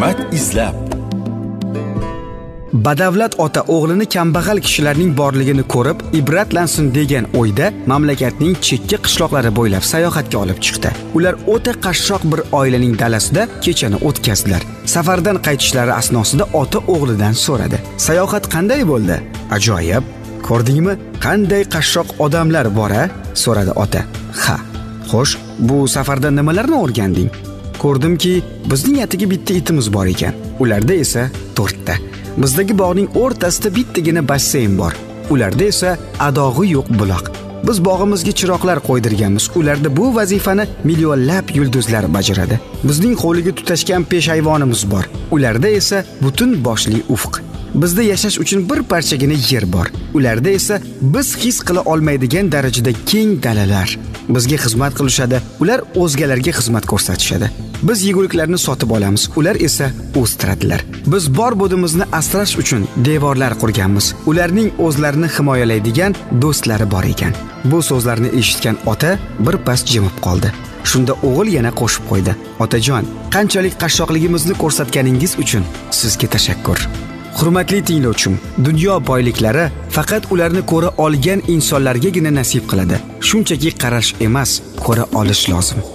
hikmat izlab. Badavlat ota o'g'lini kambag'al kishilarning borligini ko'rib, ibratlansin degan o'yda mamlakatning chekka qishloqlari bo'ylab sayohatga olib chiqdi. Ular o'ta qashshoq bir oilaning dalasida kechani o'tkazdilar. Safardan qaytishlari asnosida ota o'g'lidan so'radi: "Sayohat qanday bo'ldi?" "Ajoyib. Ko'rdingmi, qanday qashshoq odamlar bor-a?" so'radi ota. "Ha. Xo'sh, bu safarda nimalarni o'rganding?" "Ko'rdimki, bizning atigi bitta itimiz bor ekan. Ularda esa 4 ta. Bizdagi bog'ning o'rtasida bittagina basseyn bor. Ularda esa adog'i yo'q buloq. Biz bog'imizga chiroqlar qo'ydirganmiz. Ularda bu vazifani millionlab yulduzlar bajaradi. Bizning hovliga tutashgan peshayvonimiz bor. Ularda esa butun boshli ufq. Bizda yashash uchun bir parchagina yer bor. Ularda esa biz his qila olmaydigan darajada keng dalalar. Bizga xizmat qilishadi, ular o'zgalarga xizmat ko'rsatishadi. Biz yeguliklarni sotib olamiz, ular esa o'stiradilar. Biz bor bodimizni asrash uchun devorlar qurganmiz. Ularning o'zlarini himoyalaydigan do'stlari bor ekan." Bu so'zlarni eshitgan ota bir pas jimib qoldi. Shunda o'g'il yana qo'shib qo'ydi: "Otajon, qanchalik qashshoqligimizni ko'rsatganingiz uchun sizga tashakkur." Hurmatli tinglovchim, dunyo boyliklari faqat ularni ko'ra olgan insonlargagina nasib qiladi. Shunchaki qarash emas, ko'ra olish lozim.